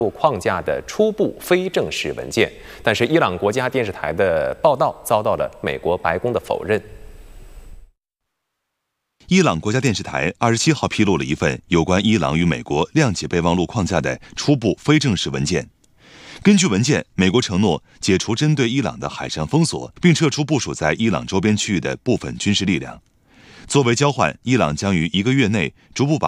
框架的初步非正式文件，但是伊朗国家电视台的报道遭到了美国白宫的否认。 伊朗国家电视台27号披露了一份有关伊朗与美国谅解备忘录框架的初步非正式文件。根据文件，美国承诺解除针对伊朗的海上封锁，并撤出部署在伊朗周边区域的部分军事力量。作为交换，伊朗将于1个月内逐步把